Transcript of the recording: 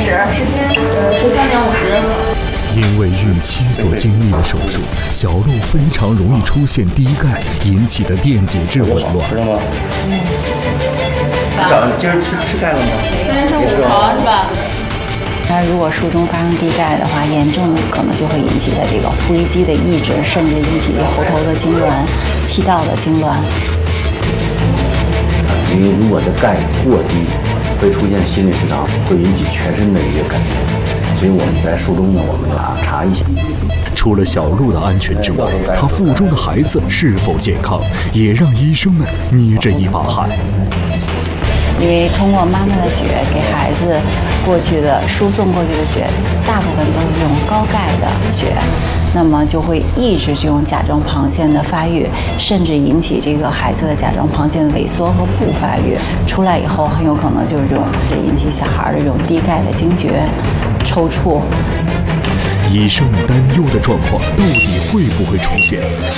始，时间13:50。 因为孕期所经历的手术，小鹿非常容易出现低钙引起的电解质紊乱。 知道吗？早上今儿吃钙了吗？ 今天是5毫是吧？ 那如果术中发生低钙的话，严重的可能就会引起的这个呼吸机的抑制，甚至引起喉头的痉挛、气道的痉挛。 因为如果这钙过低，会出现心律失常，会引起全身的一个改变。所以我们在术中呢，我们要查一下。 除了小鹿的安全之外，她腹中的孩子是否健康，也让医生们捏着一把汗。 因为通过妈妈的血给孩子输送过去的血，大部分都是用高钙的血，那么就会抑制这种甲状旁腺的发育，甚至引起这个孩子的甲状旁腺的萎缩和不发育。出来以后，很有可能就是引起小孩的这种低钙的惊厥、抽搐。 医生们担忧的状况到底会不会出现？